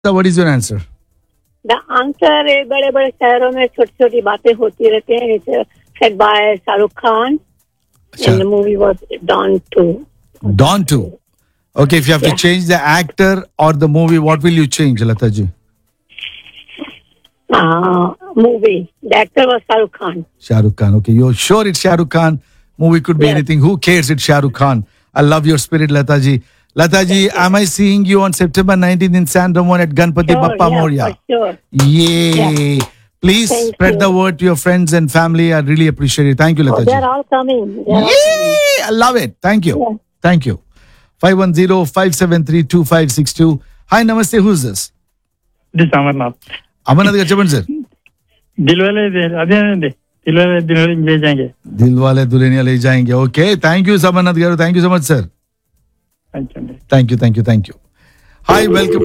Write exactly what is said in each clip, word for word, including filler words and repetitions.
So what is your answer? The answer is बड़े बड़े शहरों में छोटी छोटी बातें होती रहती हैं. It's said by Shahrukh Khan. And the movie was Don two. Don two. Okay, if you have yeah. to change the actor or the movie, what will you change, Lata ji? Uh, movie. The actor was Shahrukh Khan. Shahrukh Khan. Okay, you're sure it's Shahrukh Khan? Movie could be yes. anything. Who cares? It's Shahrukh Khan. I love your spirit, Lata ji. Lata ji, am I seeing you on September nineteenth in San Ramon at Ganpati sure, Bappa yeah, Moria? For sure. Yay. Yeah. Please Thank spread you. the word to your friends and family. I really appreciate it. Thank you, Lata oh, ji. They're all coming. They're Yay! all coming. I love it. Thank you. Yeah. Thank you. five one zero, five seven three, two five six two. Hi, namaste. Who's this? This is Amarnath. Amarnath Gachaban, sir. Dilwale Dilwale Dilwale le jayenge. Dilwale Dulhania le jayenge. Okay. Thank you, Amarnath Garu. Thank you so much, sir. Thank you. Thank you. Thank you. Thank you. Hi, welcome.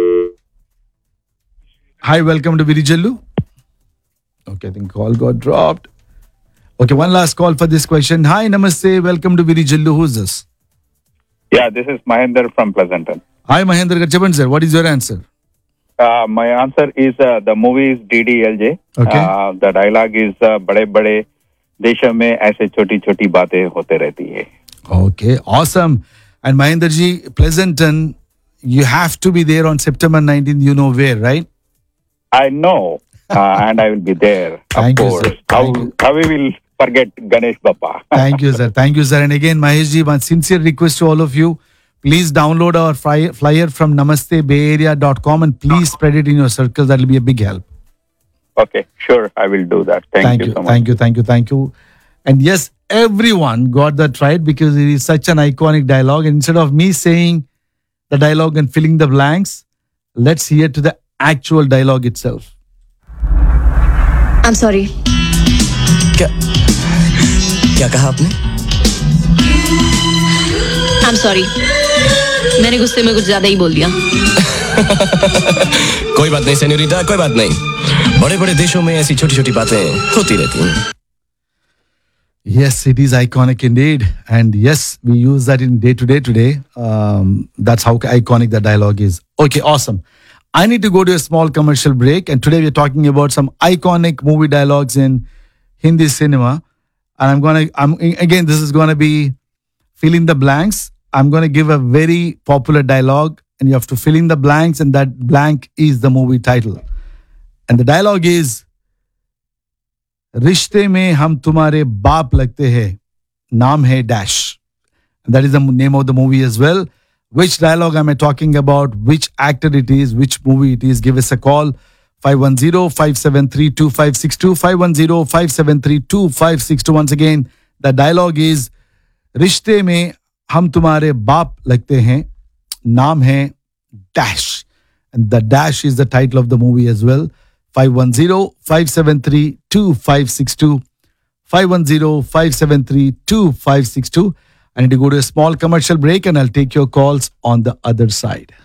Hi, welcome to Virijallu. Okay, I think call got dropped. Okay, one last call for this question. Hi, namaste. Welcome to Virijallu. Who's this? Yeah, this is Mahendra from Pleasanton. Hi, Mahendra Gachaban, sir. What is your answer? Uh, my answer is uh, the movie is D D L J. Okay. Uh, the dialogue is uh, बड़े बड़े देशों में ऐसे छोटी छोटी बातें होते रहती है. Okay, awesome. And Mahendra ji, Pleasanton, you have to be there on September nineteenth. You know where, right? I know, uh, and I will be there. Thank of you, course. sir. How Thank you. how we will forget Ganesh Bappa? Thank you, sir. Thank you, sir. And again, Mahesh ji, my sincere request to all of you. Please download our flyer from namaste bay area dot com and please spread it in your circles. That will be a big help. Okay, sure. I will do that. Thank, thank you, you so much. Thank you. Thank you. Thank you. And yes, everyone got that right because it is such an iconic dialogue. And instead of me saying the dialogue and filling the blanks, let's hear to the actual dialogue itself. I'm sorry. क्या क्या कहा आपने? I'm sorry. मैंने गुस्से में कुछ ज्यादा ही बोल दिया. कोई बात नहीं सेन्योरिटा, कोई बात नहीं. बड़े बड़े देशों में ऐसी छोटी छोटी बातें होती रहती हैं. Yes, it is iconic indeed. And yes, we use that in day to day today. Um, that's how iconic the dialogue is. Okay, awesome. I need to go to a small commercial break. And today we're talking about some iconic movie dialogues in Hindi cinema. And I'm going to, I'm again, this is going to be fill in the blanks. I'm going to give a very popular dialogue and you have to fill in the blanks and that blank is the movie title. And the dialogue is, रिश्ते में हम तुम्हारे बाप लगते हैं, नाम है dash. And that is the name of the movie as well. Which dialogue am I talking about? Which actor it is? Which movie it is? Give us a call. five one zero, five seven three, two five six two. five one zero, five seven three, two five six two. Once again, the dialogue is, रिश्ते में हम तुम्हारे बाप लगते हैं, नाम है dash. And the dash is the title of the movie as well. five one zero, five seven three, two five six two. five one zero, five seven three, two five six two. I need to go to a small commercial break and I'll take your calls on the other side.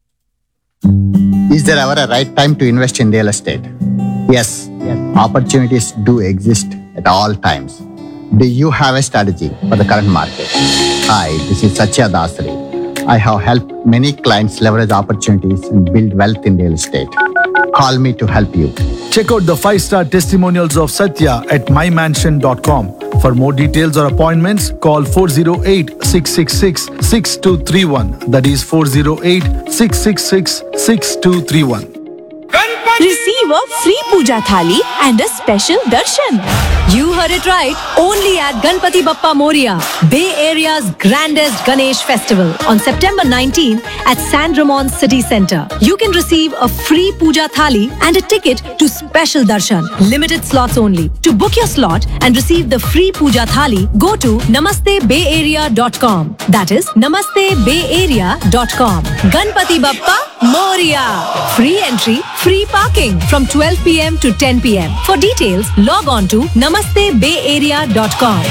Is there ever a right time to invest in real estate? Yes, yes. Opportunities do exist at all times. Do you have a strategy for the current market? Hi, this is Satya Dasari. I have helped many clients leverage opportunities and build wealth in real estate. Call me to help you. Check out the five-star testimonials of Satya at my mansion dot com. For more details or appointments, call four zero eight, six six six, six two three one. That is four zero eight, six six six, six two three one. Receive a free puja thali and a special darshan. You heard it right. Only at Ganpati Bappa Moria, Bay Area's grandest Ganesh festival on September nineteenth at San Ramon City Centre. You can receive a free puja thali and a ticket to special darshan. Limited slots only. To book your slot and receive the free puja thali, go to namaste bay area dot com. That is namaste bay area dot com. Ganpati Bappa Moria. Free entry, free parking from twelve p.m. to ten p.m. For details, log on to namaste bay area dot com.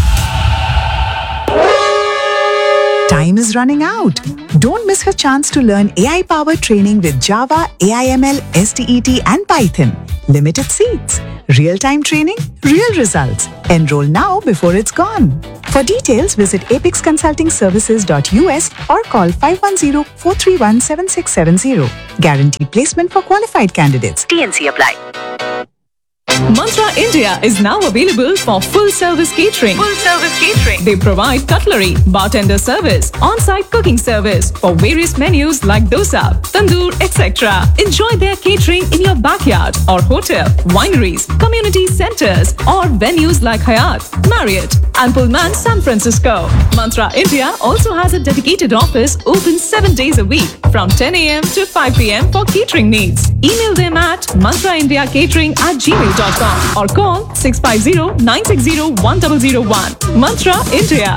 Time is running out. Don't miss your chance to learn A I-powered training with Java, A I M L, S T E T and Python. Limited seats. Real-time training, real results. Enroll now before it's gone. For details, visit apex consulting services dot u s or call five one zero, four three one, seven six seven zero. Guaranteed placement for qualified candidates. T N C apply. Mantra India is now available for full service catering. Full service catering. They provide cutlery, bartender service, on-site cooking service for various menus like dosa, tandoor, et cetera. Enjoy their catering in your backyard or hotel, wineries, community centers, or venues like Hyatt, Marriott, and Pullman San Francisco. Mantra India also has a dedicated office open seven days a week from ten a m to five p m for catering needs. Email them at mantraindiacatering at gmail dot com or call six five zero, nine six zero, one zero zero one. Mantra India.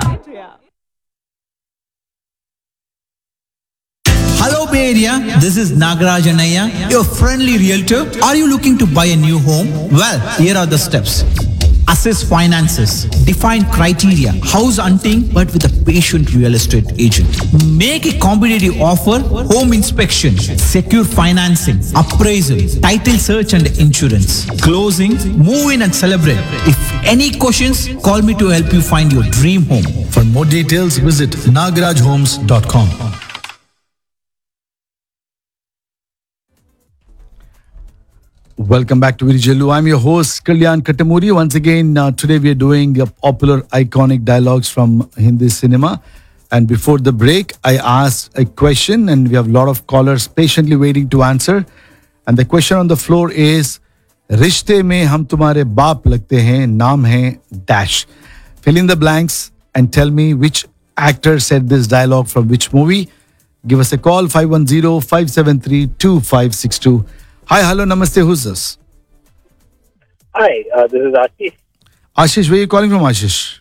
Hello Bay Area, this is Nagaraj Anaya, your friendly realtor. Are you looking to buy a new home? Well, here are the steps. Assess finances, define criteria, house hunting but with a patient real estate agent. Make a competitive offer, home inspection, secure financing, appraisal, title search and insurance, closing, move in and celebrate. If any questions, call me to help you find your dream home. For more details, visit nagaraj homes dot com. Welcome back to Virijallu. I'm your host, Kalyan Kattamuri. Once again, uh, today we are doing uh, popular iconic dialogues from Hindi cinema. And before the break, I asked a question and we have a lot of callers patiently waiting to answer. And the question on the floor is, Rishte mein hum tumhare baap lagte hain, naam hai dash. Fill in the blanks and tell me which actor said this dialogue from which movie. Give us a call, five one zero, five seven three, two five six two. Hi, hello, namaste, who's this? Hi, uh, this is Ashish. Ashish, where are you calling from, Ashish?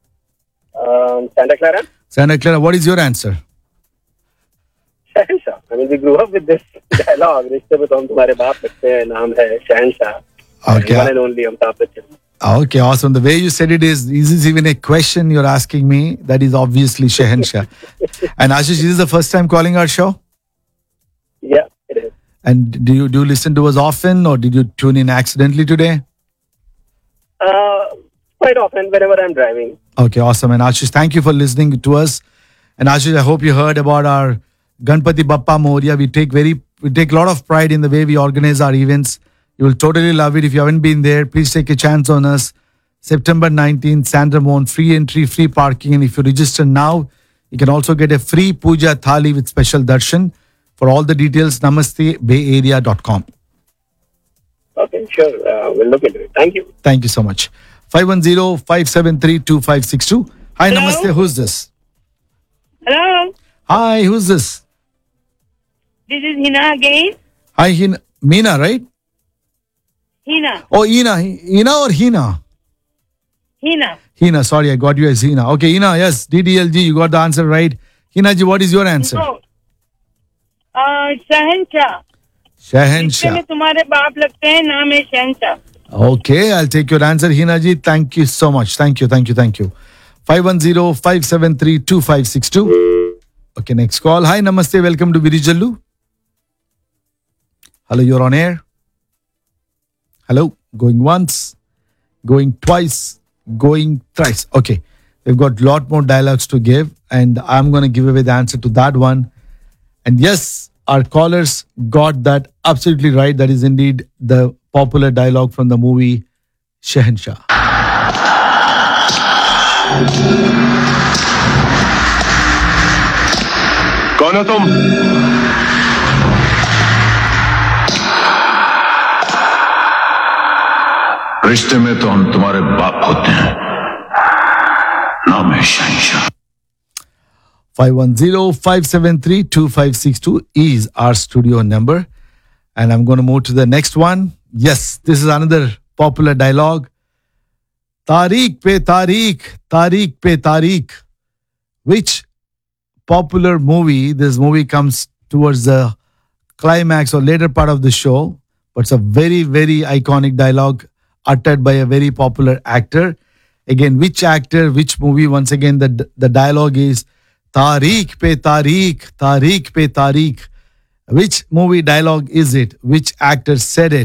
Um, Santa Clara. Santa Clara, what is your answer? Shahenshah. I mean, we grew up with this dialogue. Rishte mein to hum tumhare baap lagte hain, naam hai Shahenshah. Okay. One and only Amitabh Bachchan. Okay, awesome. The way you said it is, is this even a question you're asking me? That is obviously Shahenshah. And Ashish, is this the first time calling our show? Yeah, it is. And do you do you listen to us often or did you tune in accidentally today? Uh, quite often, whenever I'm driving. Okay, awesome. And Ashish, thank you for listening to us. And Ashish, I hope you heard about our Ganpati Bappa Moria. We take very we take a lot of pride in the way we organize our events. You will totally love it. If you haven't been there, please take a chance on us. September nineteenth, San Ramon, free entry, free parking. And if you register now, you can also get a free puja thali with special darshan. For all the details, namaste bay area dot com. Okay, sure. Uh, we'll look into it. Thank you. Thank you so much. five one zero, five seven three, two five six two. Hi, Hello? namaste. Who's this? Hello, Hi, who's this? this is Hina again. Hi, Hina. Meena, right? Hina, Oh, Ina. Ina or Hina? Hina. Hina, sorry, I got you as Hina. Okay, Hina, yes, D D L G, you got the answer right. Hina ji, what is your answer? No. Uh, शहनशाह. Shahenshah. में तुम्हारे बाप लगते हैं, नाम है शहनशाह. Okay, I'll take your answer, Hina ji. Thank you so much. Thank you, thank you, thank you. five one zero, five seven three, two five six two. Okay, next call. Hi, namaste. Welcome to Virijallu. Hello, you're on air. Hello, going once, going twice, going thrice. Okay, we've got a lot more dialogues to give, and I'm going to give away the answer to that one. And yes, our callers got that absolutely right. That is indeed the popular dialogue from the movie Shahenshah. कौन हो तुम? रिश्ते में तो हम तुम्हारे बाप होते हैं, नाम है शहंशाह. five one zero, five seven three, two five six two is our studio number. And I'm going to move to the next one. Yes, this is another popular dialogue. Tariq pe Tariq, Tariq pe Tariq. Which popular movie, this movie comes towards the climax or later part of the show, but it's a very, very iconic dialogue uttered by a very popular actor. Again, which actor, which movie? Once again, the, the dialogue is Tariq pe Tariq, Tariq pe Tariq. Which movie dialogue is it? Which actor said it?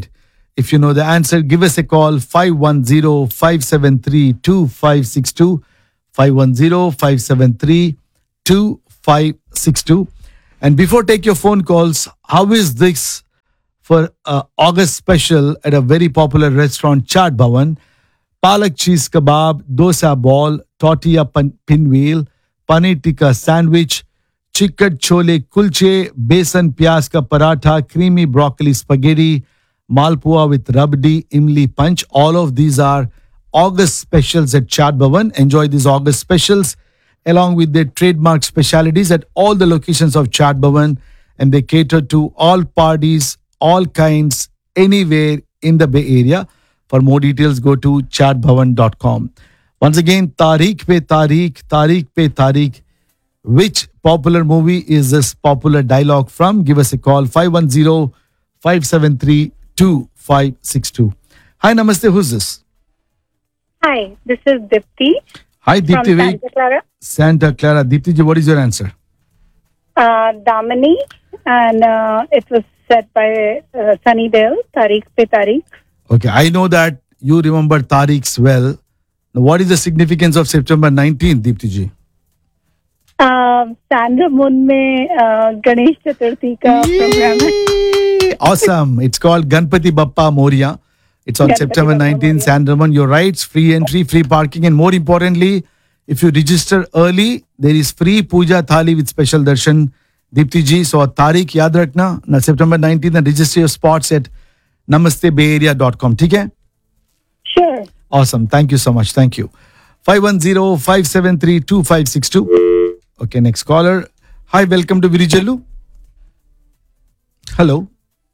If you know the answer, give us a call five one zero, five seven three, two five six two, five one zero, five seven three, two five six two. And before take your phone calls, how is this for uh, August special at a very popular restaurant, Chaat Bhavan? Palak cheese kebab, dosa ball, tortilla pan- pinwheel, paneer tikka sandwich, chicken chole kulche, besan pyaz ka paratha, creamy broccoli spaghetti, malpua with rabdi, imli punch. All of these are August specials at Chaat Bhavan. Enjoy these August specials along with their trademark specialities at all the locations of Chaat Bhavan, and they cater to all parties, all kinds, anywhere in the Bay Area. For more details, go to chaat bhavan dot com. Once again, Tariq pe Tariq, Tariq pe Tariq. Which popular movie is this popular dialogue from? Give us a call, five one zero, five seven three, two five six two. Hi, namaste, who's this? Hi, this is Dipti. Hi, Dipti. From Santa Clara. Santa Clara. Dipti ji, what is your answer? Uh, Damini, and uh, it was said by uh, Sunny Deol, Tariq pe Tariq. Okay, I know that you remember Tariq's well. Now, what is the significance of September nineteenth, Dipti ji? Uh, Sandramun में uh, Ganesh Chaturthi का program है. Awesome. It's called Ganpati Bappa Moria. It's on Ganpati September nineteenth, Sandraman. Your rights, free entry, free parking, and more importantly, if you register early, there is free puja thali with special darshan. Dipti ji, so Tariq yaad rakhna, na September nineteenth, and register your spots at namaste bay area dot com. ठीक है? Sure. Awesome. Thank you so much. Thank you. five one zero, five seven three, two five six two. Okay, next caller. Hi, welcome to Virijallu. Hello.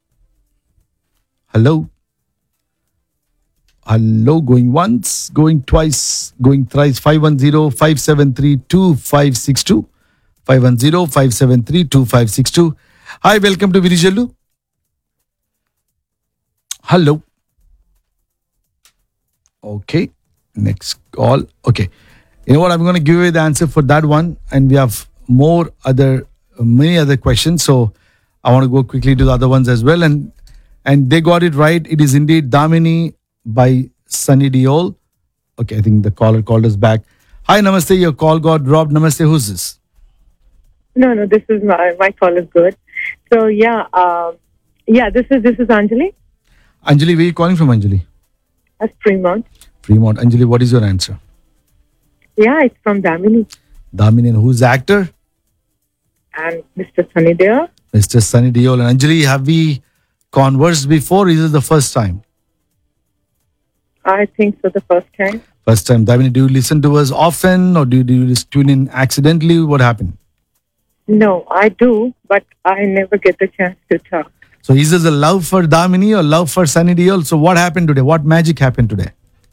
Hello. Hello, going once, going twice, going thrice. five one zero, five seven three, two five six two. five one zero, five seven three, two five six two. Hi, welcome to Virijallu. Hello. Okay, next call. Okay. You know what? I'm going to give you the answer for that one. And we have more other, many other questions. So I want to go quickly to the other ones as well. And and they got it right. It is indeed Damini by Sunny Deol. Okay, I think the caller called us back. Hi, namaste. Your call got dropped. Namaste. Who's this? No, no, this is my, my call is good. So yeah, um, yeah, this is, this is Anjali. Anjali, where are you calling from, Anjali? That's Fremont. Fremont. Anjali, what is your answer? Yeah, it's from Damini. Damini. And who's the actor? And Mister Sunny Deol. Mister Sunny Deol. And Anjali, have we conversed before? Or is this the first time? I think so, the first time. First time. Damini, do you listen to us often or do you, do you just tune in accidentally? What happened? No, I do, but I never get the chance to talk. So is this a love for Damini or love for Sunny Deol? So what happened today? What magic happened today?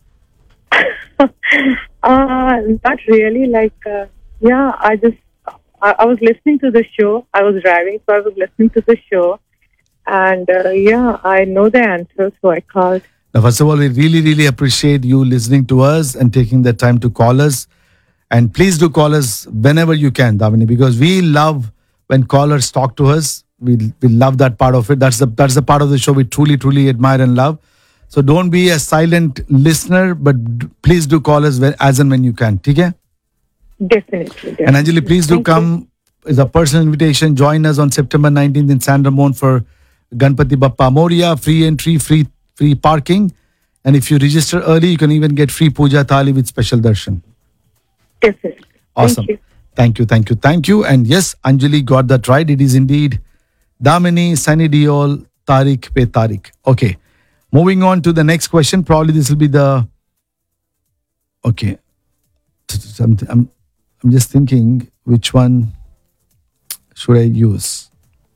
Uh, not really. Like, uh, yeah, I just, I, I was listening to the show. I was driving, so I was listening to the show. And uh, yeah, I know the answer, so I called. Now, first of all, we really, really appreciate you listening to us and taking the time to call us. And please do call us whenever you can, Damini, because we love when callers talk to us. We we love that part of it. That's the that's the part of the show we truly, truly admire and love. So don't be a silent listener, but d- please do call us when, as and when you can. Okay? Definitely. definitely. And Anjali, please do Thank come. It's a personal invitation. Join us on September nineteenth in San Ramon for Ganpati Bappa Moria. Free entry, free free parking. And if you register early, you can even get free puja thali with special darshan. Definitely. Awesome. Thank you. Thank you, thank you, thank you. And yes, Anjali got that right. It is indeed Damini, Sunny Deol, Tariq pe Tariq. Okay. Moving on to the next question. Probably this will be the... Okay. I'm, I'm, I'm just thinking which one should I use.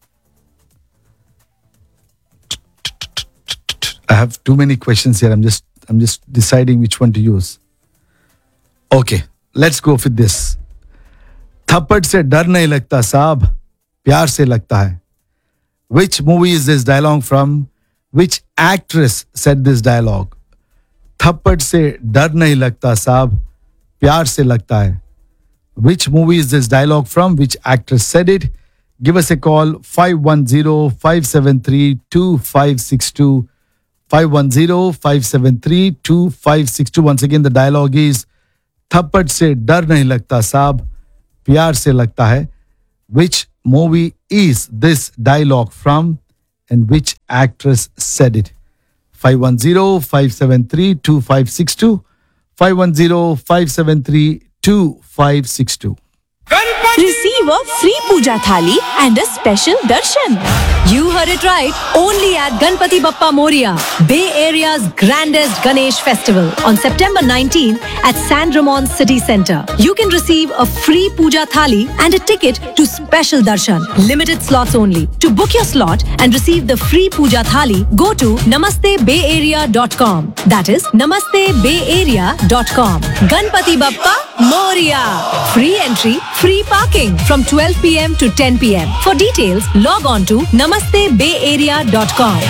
I have too many questions here. I'm just I'm just deciding which one to use. Okay, let's go with this. थप्पड़ से डर नहीं लगता साहब, प्यार से लगता है. Which movie is this dialogue from? Which actress said this dialogue? थप्पड़ से डर नहीं लगता साहब, प्यार से लगता है. Which movie is this dialogue from? Which actress said it? Give us a call five one zero, five seven three, two five six two, five one zero, five seven three, two five six two. Once again, the dialogue is थप्पड़ से डर नहीं लगता साहब, प्यार से लगता है. Which movie is this dialogue from and which actress said it? five one zero, five seven three, two five six two. five one zero, five seven three, two five six two. Receive a free puja thali and a special darshan. You heard it right. Only at Ganpati Bappa Moria, Bay Area's grandest Ganesh festival on September nineteenth at San Ramon City Centre. You can receive a free puja thali and a ticket to special darshan. Limited slots only. To book your slot and receive the free puja thali, go to namaste bay area dot com. That is namaste bay area dot com. Ganpati Bappa Moria. Free entry, free parking from twelve p.m. to ten p.m. For details, log on to namaste bay area dot com.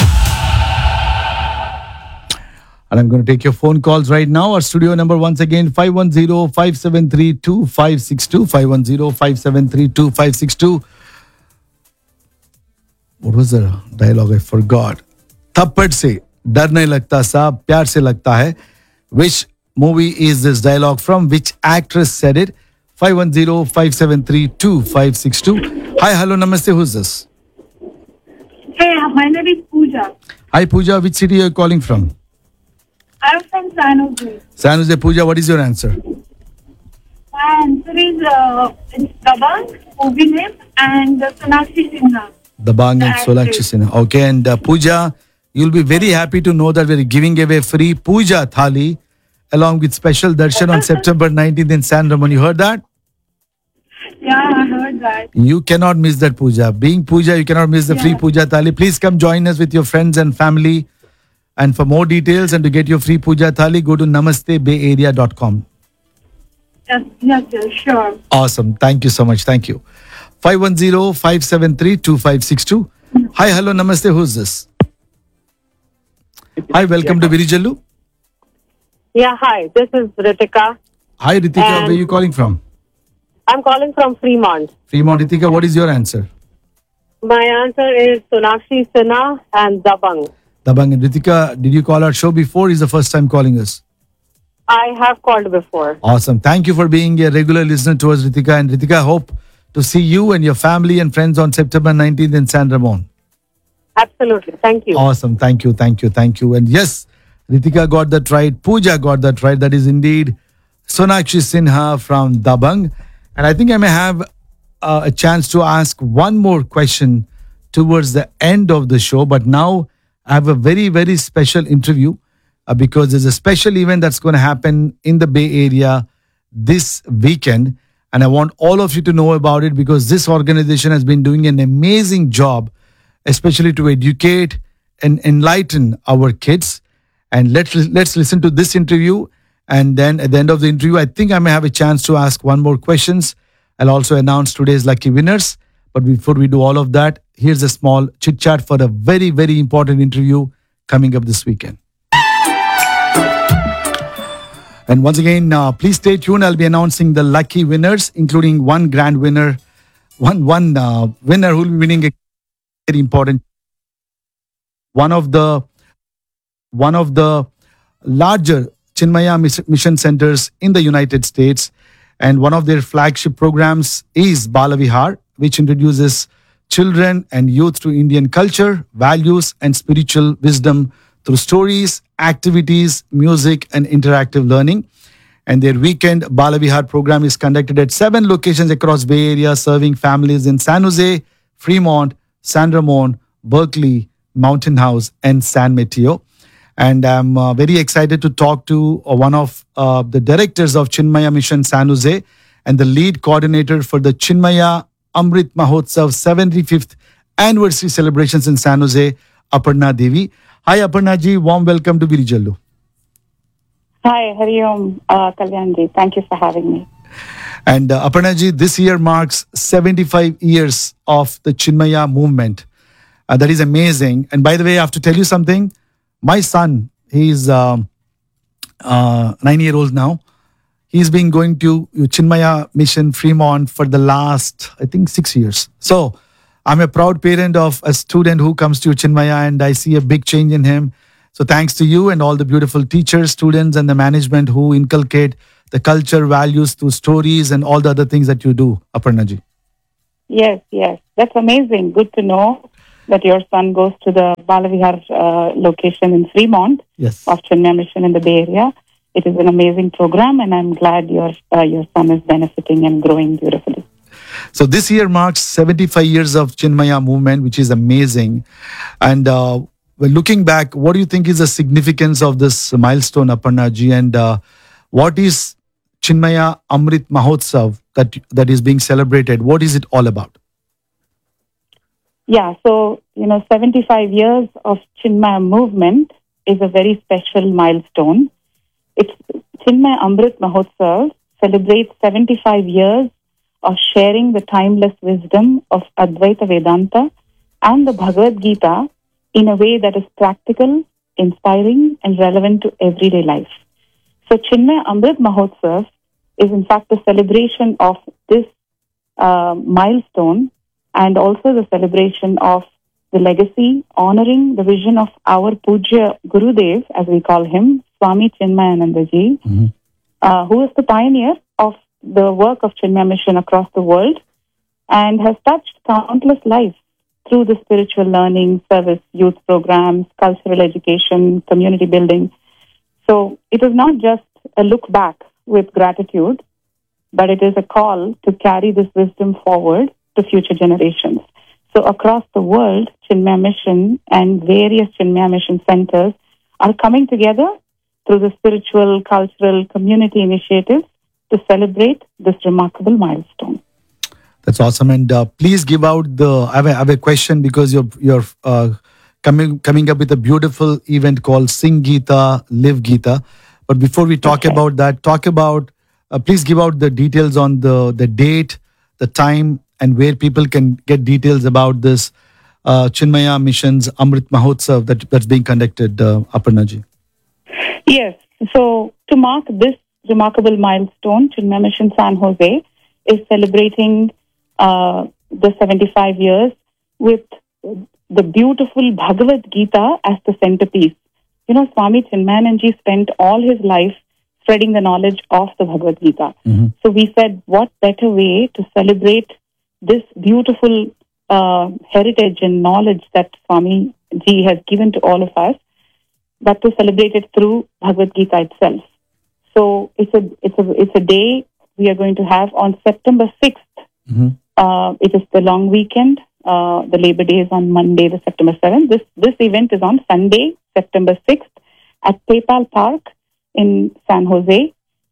And I'm going to take your phone calls right now. Our studio number once again, five one zero, five seven three, two five six two. five one zero, five seven three, two five six two. What was the dialogue? I forgot. थप्पड़ से डर नहीं लगता साहब, प्यार से लगता है. Which movie is this dialogue from? Which actress said it? five one zero, five seven three, two five six two. Hi, hello, namaste. Who's this? Hey, my name is Pooja. Hi, Pooja. Which city are you calling from? I'm from San Jose. San Jose. Pooja, what is your answer? My answer is uh, Dabang, movie name, and uh, Sonakshi Sinha. Dabang and Sonakshi Sinha. Okay, and uh, Pooja, you'll be very happy to know that we're giving away free Puja Thali along with special darshan on September nineteenth in San Ramon. You heard that? Yeah, I heard that. You cannot miss that puja. Being puja, you cannot miss the yeah. free puja thali. Please come join us with your friends and family. And for more details and to get your free puja thali, go to namaste bay area dot com. Yes, yes, yes, sure. Awesome. Thank you so much. Thank you. five one zero, five seven three, two five six two. Hi, hello, namaste. Who's this? Hi, welcome to Virijallu. Yeah, hi. This is Ritika. Hi, Ritika. Where are you calling from? I'm calling from Fremont. Fremont. Ritika, what is your answer? My answer is Sonakshi Sinha and Dabang. Dabang. And Ritika, did you call our show before? Is the first time calling us? I have called before. Awesome. Thank you for being a regular listener to us, Ritika. And Ritika, hope to see you and your family and friends on September nineteenth in San Ramon. Absolutely. Thank you. Awesome. Thank you. Thank you. Thank you. And yes, Ritika got that right. Pooja got that right. That is indeed Sonakshi Sinha from Dabang. And I think I may have uh, a chance to ask one more question towards the end of the show. But now I have a very, very special interview uh, because there's a special event that's going to happen in the Bay Area this weekend. And I want all of you to know about it because this organization has been doing an amazing job, especially to educate and enlighten our kids. And let's let's listen to this interview. And then at the end of the interview, I think I may have a chance to ask one more questions. I'll also announce today's lucky winners. But before we do all of that, here's a small chit chat for a very, very important interview coming up this weekend. And once again, uh, please stay tuned. I'll be announcing the lucky winners, including one grand winner, one one uh, winner who will be winning a very important. One of the one of the larger Chinmaya mission centers in the United States, and one of their flagship programs is Balavihar, which introduces children and youth to Indian culture, values, and spiritual wisdom through stories, activities, music, and interactive learning. And their weekend Balavihar program is conducted at seven locations across Bay Area, serving families in San Jose, Fremont, San Ramon, Berkeley, Mountain House, and San Mateo. And I'm uh, very excited to talk to uh, one of uh, the directors of Chinmaya Mission San Jose and the lead coordinator for the Chinmaya Amrit Mahotsav seventy-fifth anniversary celebrations in San Jose, Aparna Devi. Hi Aparna ji, warm welcome to Virijallu. Hi, Hari Om, uh, Kalyan ji. Thank you for having me. And uh, Aparna ji, this year marks seventy-five years of the Chinmaya movement. Uh, that is amazing. And by the way, I have to tell you something. My son, he's uh, uh, nine years old now. He's been going to Chinmaya Mission Fremont for the last, I think, six years. So I'm a proud parent of a student who comes to Chinmaya, and I see a big change in him. So thanks to you and all the beautiful teachers, students, and the management who inculcate the culture, values through stories and all the other things that you do, Aparna ji. Yes, yes. That's amazing. Good to know that your son goes to the Balavihar uh, location in Fremont yes. of Chinmaya Mission in the Bay Area. It is an amazing program, and I'm glad your uh, your son is benefiting and growing beautifully. So this year marks seventy-five years of Chinmaya movement, which is amazing. And uh, well, looking back, what do you think is the significance of this milestone, Aparna ji? And uh, what is Chinmaya Amrit Mahotsav that that is being celebrated? What is it all about? Yeah, so, you know, seventy-five years of Chinmaya movement is a very special milestone. It's Chinmaya Amrit Mahotsav celebrates seventy-five years of sharing the timeless wisdom of Advaita Vedanta and the Bhagavad Gita in a way that is practical, inspiring, and relevant to everyday life. So Chinmaya Amrit Mahotsav is in fact the celebration of this uh, milestone and also the celebration of the legacy, honoring the vision of our Pujya Gurudev, as we call him, Swami Chinmayananda ji, mm-hmm. uh, who is the pioneer of the work of Chinmaya Mission across the world and has touched countless lives through the spiritual learning, service, youth programs, cultural education, community building. So it is not just a look back with gratitude, but it is a call to carry this wisdom forward to future generations. So across the world, Chinmaya Mission and various Chinmaya Mission centers are coming together through the spiritual, cultural, community initiatives to celebrate this remarkable milestone. That's awesome. And uh, please give out the, I have a, I have a question because you're, you're uh, coming, coming up with a beautiful event called Sing Gita, Live Gita. But before we talk okay. about that, talk about, uh, please give out the details on the, the date, the time, and where people can get details about this uh, Chinmaya Mission's Amrit Mahotsav that, that's being conducted, uh, Aparna ji. Yes. So to mark this remarkable milestone, Chinmaya Mission San Jose is celebrating uh, the seventy-five years with the beautiful Bhagavad Gita as the centerpiece. You know, Swami Chinmayananda spent all his life spreading the knowledge of the Bhagavad Gita. Mm-hmm. So we said, what better way to celebrate this beautiful uh, heritage and knowledge that Swami Ji has given to all of us, but to celebrate it through Bhagavad Gita itself. So it's a it's a it's a day we are going to have on September sixth. Mm-hmm. Uh, it is the long weekend. Uh, the Labor Day is on Monday, the September seventh. This this event is on Sunday, September sixth, at PayPal Park in San Jose.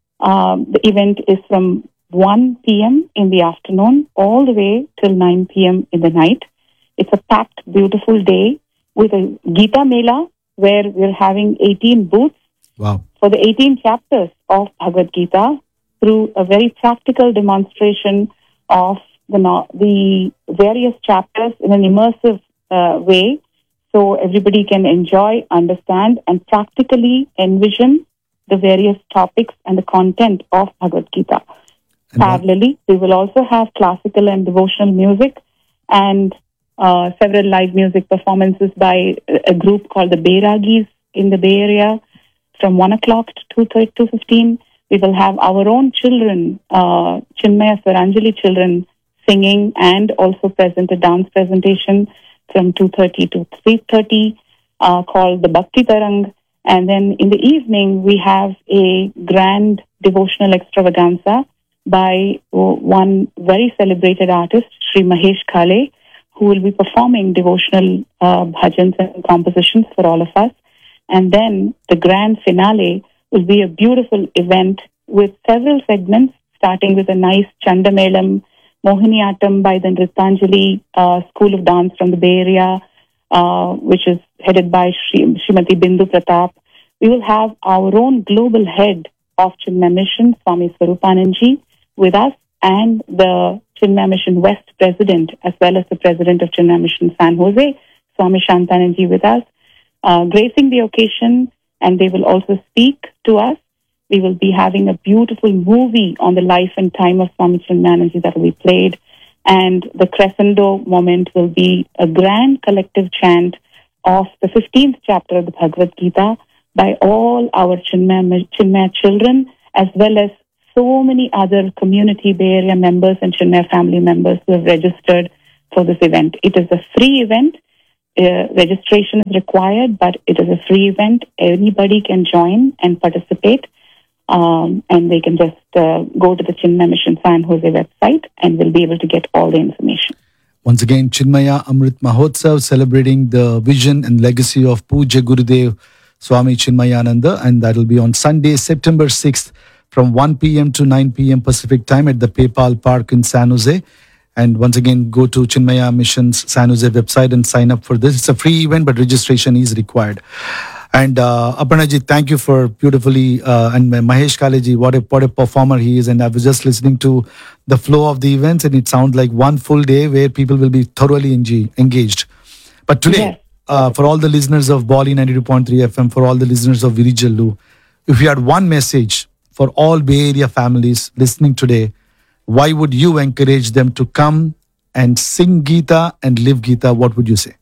Um, the event is from one p.m. in the afternoon all the way till nine p.m. in the night. It's a packed, beautiful day with a Gita Mela where we're having eighteen booths. Wow. For the eighteen chapters of Bhagavad Gita through a very practical demonstration of the the various chapters in an immersive uh, way, so everybody can enjoy, understand, and practically envision the various topics and the content of Bhagavad Gita. And parallelly, we will also have classical and devotional music and uh, several live music performances by a group called the Bairagis in the Bay Area. From one o'clock to two fifteen, we will have our own children, uh, Chinmaya Swaranjali children, singing and also present a dance presentation from two thirty to three thirty uh, called the Bhakti Tarang. And then in the evening, we have a grand devotional extravaganza by one very celebrated artist, Sri Mahesh Kale, who will be performing devotional uh, bhajans and compositions for all of us. And then the grand finale will be a beautiful event with several segments, starting with a nice Chandamelam, Mohiniyattam by the Nrityanjali uh, School of Dance from the Bay Area, uh, which is headed by Shri, Srimati Bindu Pratap. We will have our own global head of Chinmaya Mission, Swami Swarupananji, with us, and the Chinmaya Mission West President, as well as the President of Chinmaya Mission San Jose, Swami Shantananji, with us. Uh, gracing the occasion, and they will also speak to us. We will be having a beautiful movie on the life and time of Swami Chinmayananda that will be played, and the crescendo moment will be a grand collective chant of the fifteenth chapter of the Bhagavad Gita by all our Chinmaya, Chinmaya children, as well as so many other community Bay Area members and Chinmaya family members who have registered for this event. It is a free event. Uh, registration is required, but it is a free event. Anybody can join and participate, um, and they can just uh, go to the Chinmaya Mission San Jose website and will be able to get all the information. Once again, Chinmaya Amrit Mahotsav, celebrating the vision and legacy of Pujya Gurudev Swami Chinmayananda, and that will be on Sunday, September sixth, from one p.m. to nine p.m. Pacific time at the PayPal Park in San Jose. And once again, go to Chinmaya Mission's San Jose website and sign up for this. It's a free event, but registration is required. And uh, Aparnaji, thank you for beautifully, uh, and Mahesh Kaleji, what a, what a performer he is. And I was just listening to the flow of the events, and it sounds like one full day where people will be thoroughly engaged. But today, yes. uh, for all the listeners of Bali ninety-two point three F M, for all the listeners of Virijallu, if you had one message for all Bay Area families listening today, why would you encourage them to come and sing Gita and live Gita? What would you say?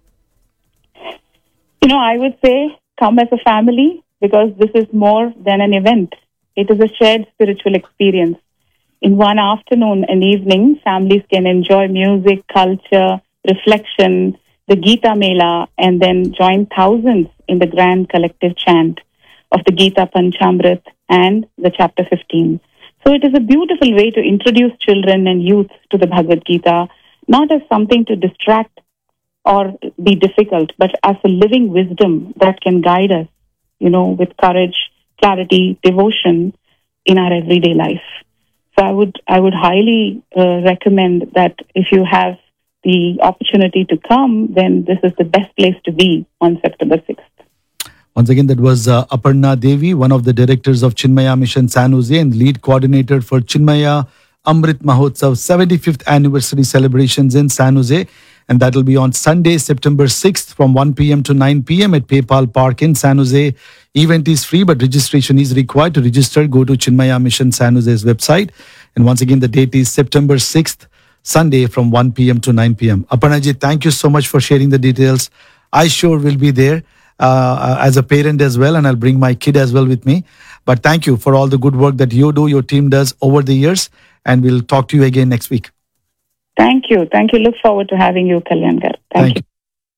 You know, I would say come as a family, because this is more than an event. It is a shared spiritual experience. In one afternoon and evening, families can enjoy music, culture, reflection, the Gita Mela, and then join thousands in the grand collective chant of the Gita Panchamrit and the chapter fifteen. So it is a beautiful way to introduce children and youth to the Bhagavad Gita, not as something to distract or be difficult, but as a living wisdom that can guide us, you know, with courage, clarity, devotion in our everyday life. So I would, I would highly uh, recommend that if you have the opportunity to come, then this is the best place to be on September sixth. Once again, that was uh, Aparna Devi, one of the directors of Chinmaya Mission San Jose and lead coordinator for Chinmaya Amrit Mahotsav seventy-fifth anniversary celebrations in San Jose. And that will be on Sunday, September sixth from one p.m. to nine p.m. at PayPal Park in San Jose. Event is free, but registration is required. To register, go to Chinmaya Mission San Jose's website. And once again, the date is September sixth, Sunday from one p.m. to nine p.m. Aparnaji, thank you so much for sharing the details. I sure will be there uh, as a parent as well, and I'll bring my kid as well with me. But thank you for all the good work that you do, your team does over the years. And we'll talk to you again next week. Thank you. Thank you. Look forward to having you, Kalyan Gar. Thank, Thank you.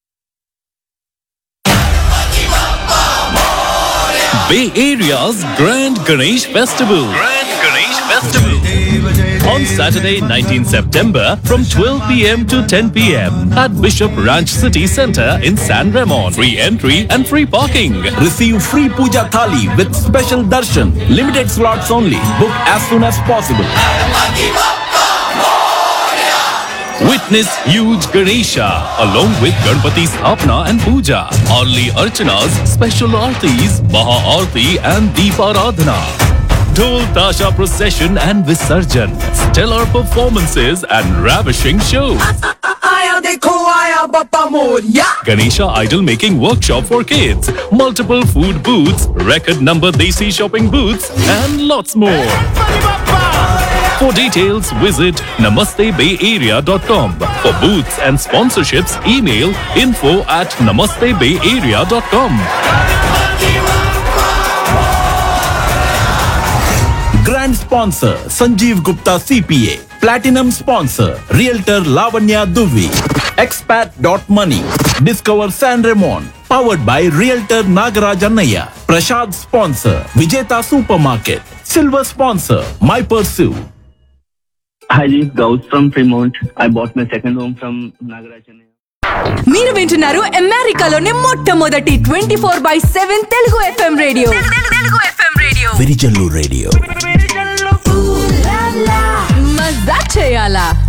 Bay Area's Grand Ganesh Festival. Grand Ganesh Festival. On Saturday, nineteenth September from twelve p.m. to ten p.m. at Bishop Ranch City Centre in San Ramon. Free entry and free parking. Receive free puja thali with special darshan. Limited slots only. Book as soon as possible. Witness huge Ganesha along with Ganpati Sthapana and Puja, Early Archanas, special Aartis, Maha Aarti and Deeparadhana. Dhol Tasha procession and Visarjan, stellar performances and ravishing shows. Ganesha idol making workshop for kids, multiple food booths, record number Desi shopping booths and lots more. For details, visit namaste bay area dot com. For booths and sponsorships, email info at namaste bay area dot com. Grand sponsor Sanjeev Gupta C P A. Platinum sponsor Realtor Lavanya Duvi. Expat dot money. Discover San Ramon. Powered by Realtor Nagaraj Annaya. Prashad sponsor Vijeta Supermarket. Silver sponsor My Pursue. Hi, this is Gauss from Fremont. I bought my second home from Nagaraj Annaya. మీరు వింటున్నారు అమెరికాలోనే మొట్టమొదటి twenty four by seven Telugu FM radio Telugu FM radio Virijallu radio మజా చేయాలా.